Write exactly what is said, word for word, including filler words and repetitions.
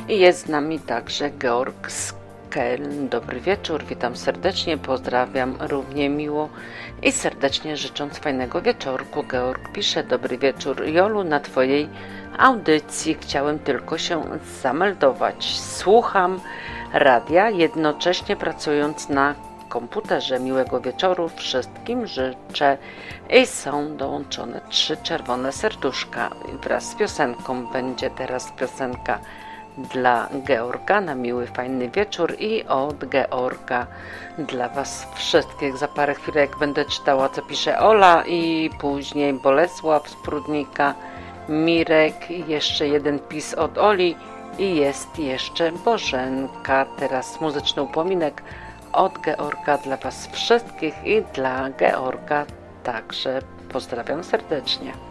I jest z nami także Georg z Keln. Dobry wieczór, witam serdecznie, pozdrawiam równie miło i serdecznie życząc fajnego wieczorku. Georg pisze: dobry wieczór Jolu, na Twojej audycji chciałem tylko się zameldować. Słucham radia, jednocześnie pracując na komputerze. Miłego wieczoru wszystkim życzę i są dołączone trzy czerwone serduszka. Wraz z piosenką będzie teraz piosenka dla Georga na miły, fajny wieczór i od Georga dla Was wszystkich. Za parę chwilek będę czytała, co pisze Ola i później Bolesław z Prudnika, Mirek i jeszcze jeden pis od Oli i jest jeszcze Bożenka. Teraz muzyczny upominek od Georga dla Was wszystkich i dla Georga także pozdrawiam serdecznie.